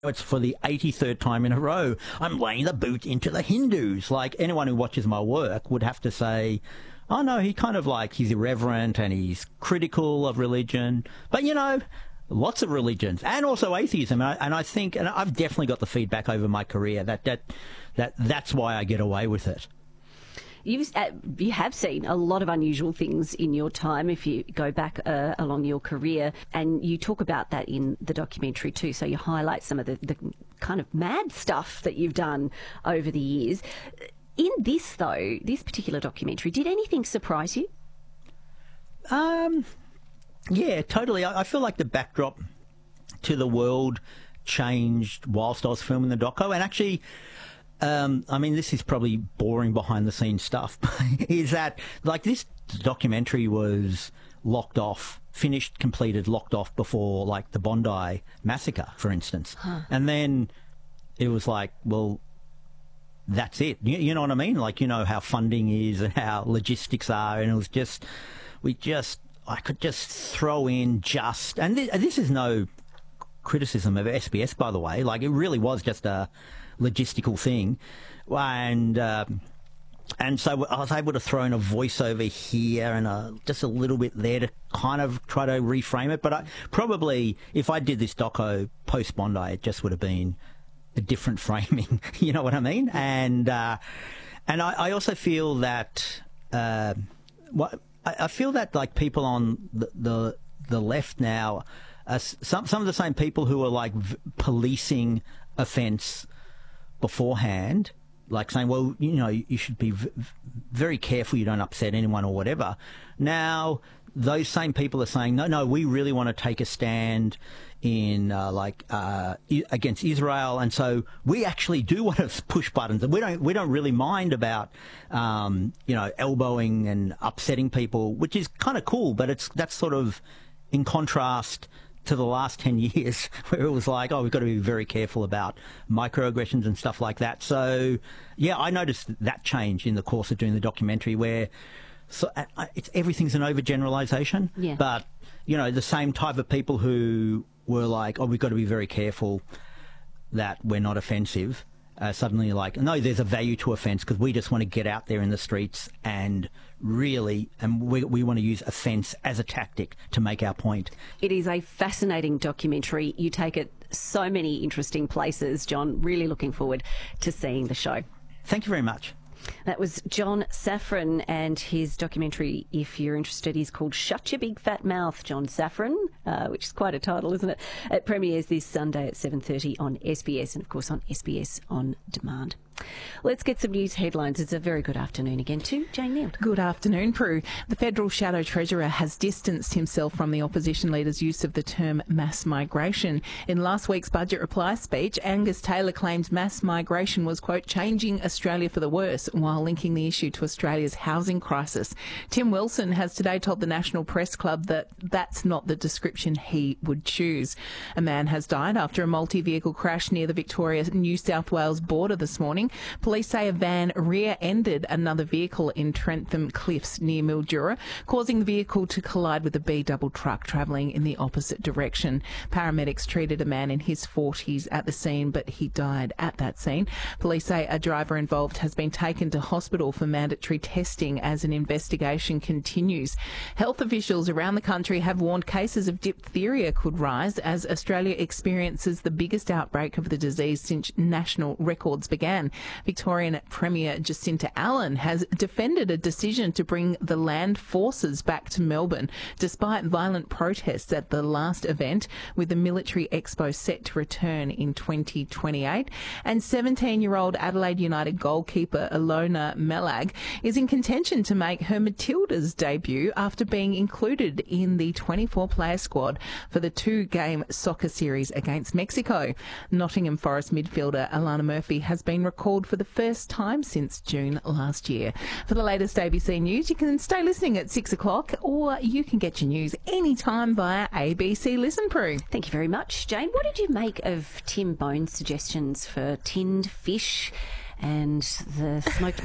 It's for the 83rd time in a row. I'm laying the boot into the Hindus. Like, anyone who watches my work would have to say, oh no, he's irreverent and he's critical of religion. But, lots of religions and also atheism. And I think, and I've definitely got the feedback over my career that's why I get away with it. You have seen a lot of unusual things in your time if you go back along your career, and you talk about that in the documentary too. So you highlight some of the kind of mad stuff that you've done over the years. In this, though, this particular documentary, did anything surprise you? Yeah, totally. I feel like the backdrop to the world changed whilst I was filming the doco, and actually... this is probably boring behind-the-scenes stuff, is that, this documentary was locked off, completed, locked off before, the Bondi massacre, for instance. Huh. And then it was that's it. You know what I mean? How funding is and how logistics are, and it was just, I could just throw in and this is no criticism of SBS, by the way. It really was just a logistical thing, and so I was able to throw in a voiceover here and just a little bit there to kind of try to reframe it. But probably if I did this doco post Bondi, it just would have been a different framing. You know what I mean? And I also feel that I feel that people on the left now are some of the same people who are policing offence beforehand, saying, well, you should be very careful you don't upset anyone or whatever. Now, those same people are saying, no, we really want to take a stand in against Israel, and so we actually do want to push buttons, and we don't really mind about elbowing and upsetting people, which is kind of cool, but that's sort of in contrast to the last 10 years where it was we've got to be very careful about microaggressions and stuff like that. So, yeah, I noticed that change in the course of doing the documentary where everything's an overgeneralization. Yeah. But, the same type of people who were we've got to be very careful that we're not offensive, suddenly no, there's a value to offence because we just want to get out there in the streets and we want to use offence as a tactic to make our point. It is a fascinating documentary. You take it so many interesting places, John. Really looking forward to seeing the show. Thank you very much. That was John Safran, and his documentary, if you're interested, is called Shut Your Big Fat Mouth, John Safran, which is quite a title, isn't it? It premieres this Sunday at 7:30 on SBS and, of course, on SBS On Demand. Let's get some news headlines. It's a very good afternoon again to Jane Neild. Good afternoon, Prue. The Federal Shadow Treasurer has distanced himself from the opposition leader's use of the term mass migration. In last week's budget reply speech, Angus Taylor claimed mass migration was, quote, changing Australia for the worse, while linking the issue to Australia's housing crisis. Tim Wilson has today told the National Press Club that that's not the description he would choose. A man has died after a multi-vehicle crash near the Victoria-New South Wales border this morning. Police say a van rear-ended another vehicle in Trentham Cliffs near Mildura, causing the vehicle to collide with a B-double truck travelling in the opposite direction. Paramedics treated a man in his 40s at the scene, but he died at that scene. Police say a driver involved has been taken to hospital for mandatory testing as an investigation continues. Health officials around the country have warned cases of diphtheria could rise as Australia experiences the biggest outbreak of the disease since national records began. Victorian Premier Jacinta Allen has defended a decision to bring the land forces back to Melbourne, despite violent protests at the last event, with the military expo set to return in 2028. And 17-year-old Adelaide United goalkeeper Ilona Melag is in contention to make her Matildas debut after being included in the 24-player squad for the two-game soccer series against Mexico. Nottingham Forest midfielder Alana Murphy has been recalled for the first time since June last year. For the latest ABC News, you can stay listening at 6 o'clock, or you can get your news anytime via ABC Listen Prue. Thank you very much, Jane. What did you make of Tim Bone's suggestions for tinned fish and the smoked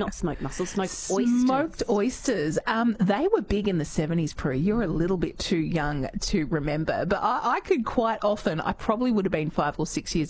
oysters? Smoked oysters. They were big in the 70s, Prue. You're a little bit too young to remember. But I could quite often, I probably would have been 5 or 6 years